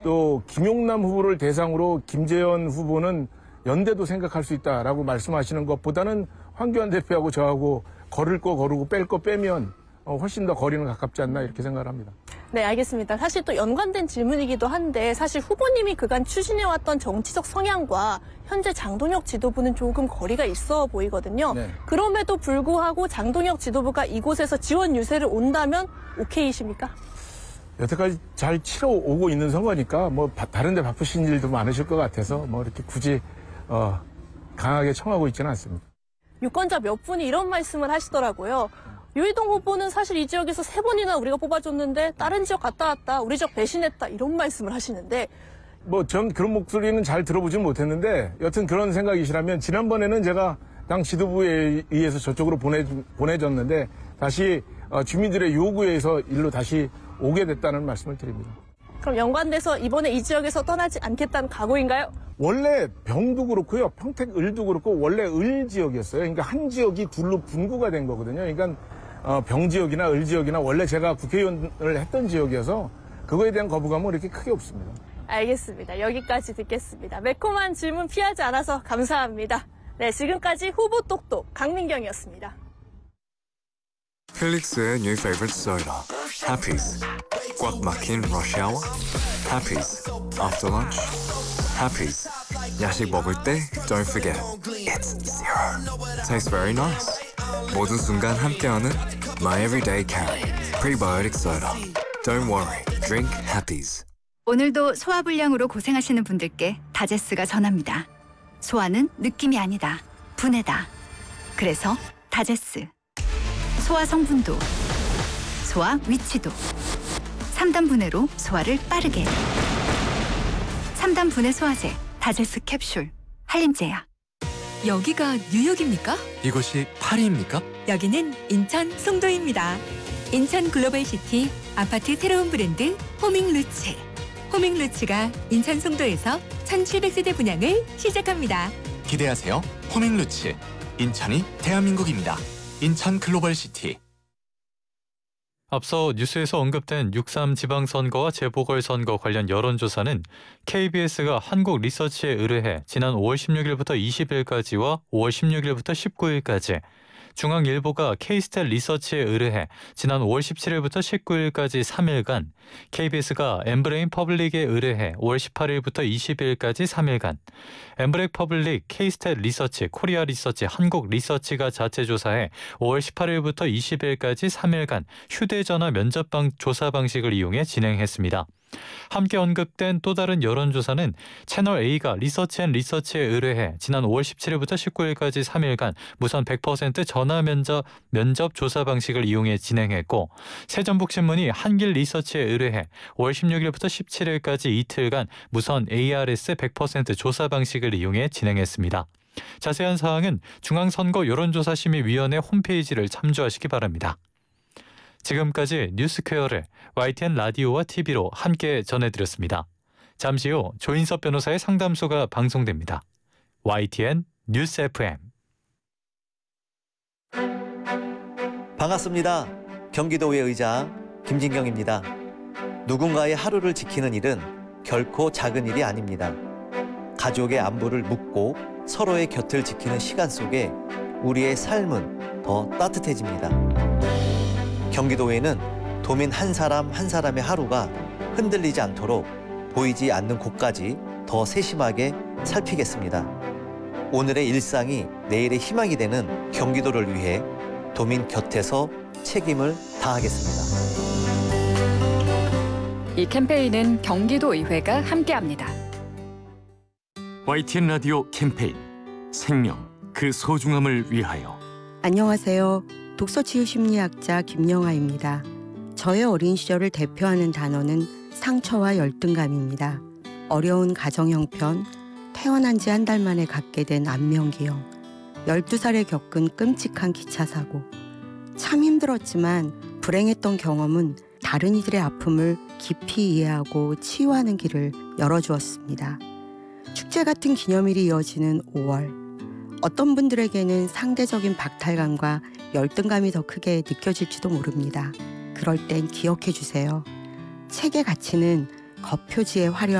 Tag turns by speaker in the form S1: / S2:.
S1: 또 김용남 후보를 대상으로 김재현 후보는 연대도 생각할 수 있다라고 말씀하시는 것보다는 황교안 대표하고 저하고 거를 거 거르고 뺄 거 빼면 훨씬 더 거리는 가깝지 않나 이렇게 생각을 합니다.
S2: 네, 알겠습니다. 사실 또 연관된 질문이기도 한데 사실 후보님이 그간 추진해왔던 정치적 성향과 현재 장동혁 지도부는 조금 거리가 있어 보이거든요.
S1: 네.
S2: 그럼에도 불구하고 장동혁 지도부가 이곳에서 지원 유세를 온다면 오케이이십니까?
S1: 여태까지 잘 치러오고 있는 선거니까 뭐 다른 데 바쁘신 일도 많으실 것 같아서 뭐 이렇게 굳이 강하게 청하고 있지는 않습니다.
S2: 유권자 몇 분이 이런 말씀을 하시더라고요. 유희동 후보는 사실 이 지역에서 3번이나 우리가 뽑아줬는데 다른 지역 갔다 왔다, 우리 지역 배신했다 이런 말씀을 하시는데
S1: 뭐 전 그런 목소리는 잘 들어보진 못했는데 여튼 그런 생각이시라면 지난번에는 제가 당 지도부에 의해서 저쪽으로 보내졌는데 다시 주민들의 요구에 의해서 일로 다시 오게 됐다는 말씀을 드립니다.
S2: 그럼 연관돼서 이번에 이 지역에서 떠나지 않겠다는 각오인가요?
S1: 원래 병도 그렇고요. 평택 을도 그렇고 원래 을 지역이었어요. 그러니까 한 지역이 둘로 분구가 된 거거든요. 그러니까 병 지역이나 을 지역이나 원래 제가 국회의원을 했던 지역이어서 그거에 대한 거부감은 그렇게 크게 없습니다.
S2: 알겠습니다. 여기까지 듣겠습니다. 매콤한 질문 피하지 않아서 감사합니다. 네, 지금까지 후보 똑똑 강민경이었습니다.
S3: 펠릭스의 new favorite soda, Happy's. 꽉 막힌 rush hour, Happy's. After lunch, Happy's. 야식 먹을 때 don't forget, it's zero. Tastes very nice. 모든 순간 함께하는 my everyday carry, prebiotic soda. Don't worry, drink Happy's.
S4: 오늘도 소화불량으로 고생하시는 분들께 다제스가 전합니다. 소화는 느낌이 아니다, 분해다. 그래서 다제스. 소화 성분도, 소화 위치도 3단 분해로 소화를 빠르게. 3단 분해 소화제 다제스 캡슐 한림제약.
S5: 여기가 뉴욕입니까?
S6: 이곳이 파리입니까?
S5: 여기는 인천 송도입니다. 인천 글로벌시티 아파트 새로운 브랜드 호밍루츠. 호밍루츠가 인천 송도에서 1700세대 분양을 시작합니다.
S6: 기대하세요. 호밍루츠. 인천이 대한민국입니다. 인천 글로벌시티.
S7: 앞서 뉴스에서 언급된 6.3 지방선거와 재보궐선거 관련 여론조사는 KBS가 한국리서치에 의뢰해 지난 5월 16일부터 20일까지와 5월 16일부터 19일까지, 중앙일보가 K스탯 리서치에 의뢰해 지난 5월 17일부터 19일까지 3일간, KBS가 엠브레인 퍼블릭에 의뢰해 5월 18일부터 20일까지 3일간, 엠브렉 퍼블릭, K스탯 리서치, 코리아 리서치, 한국 리서치가 자체 조사해 5월 18일부터 20일까지 3일간 휴대전화 면접방 조사 방식을 이용해 진행했습니다. 함께 언급된 또 다른 여론조사는 채널A가 리서치앤리서치에 의뢰해 지난 5월 17일부터 19일까지 3일간 무선 100% 전화 면접 조사 방식을 이용해 진행했고, 새전북신문이 한길리서치에 의뢰해 5월 16일부터 17일까지 이틀간 무선 ARS 100% 조사 방식을 이용해 진행했습니다. 자세한 사항은 중앙선거 여론조사심의위원회 홈페이지를 참조하시기 바랍니다. 지금까지 뉴스퀘어를 YTN 라디오와 TV로 함께 전해드렸습니다. 잠시 후 조인섭 변호사의 상담소가 방송됩니다. YTN 뉴스 FM.
S8: 반갑습니다. 경기도의 의장 김진경입니다. 누군가의 하루를 지키는 일은 결코 작은 일이 아닙니다. 가족의 안부를 묻고 서로의 곁을 지키는 시간 속에 우리의 삶은 더 따뜻해집니다. 경기도에는 도민 한 사람 한 사람의 하루가 흔들리지 않도록 보이지 않는 곳까지 더 세심하게 살피겠습니다. 오늘의 일상이 내일의 희망이 되는 경기도를 위해 도민 곁에서 책임을 다하겠습니다.
S9: 이 캠페인은 경기도의회가 함께합니다.
S10: YTN 라디오 캠페인 생명, 그 소중함을 위하여.
S11: 안녕하세요. 독서치유심리학자 김영아입니다. 저의 어린 시절을 대표하는 단어는 상처와 열등감입니다. 어려운 가정 형편, 태어난 지 한 달 만에 갖게 된 안면기형, 12살에 겪은 끔찍한 기차 사고. 참 힘들었지만 불행했던 경험은 다른 이들의 아픔을 깊이 이해하고 치유하는 길을 열어주었습니다. 축제 같은 기념일이 이어지는 5월. 어떤 분들에게는 상대적인 박탈감과 열등감이 더 크게 느껴질지도 모릅니다. 그럴 땐 기억해 주세요. 책의 가치는 겉표지의 화려한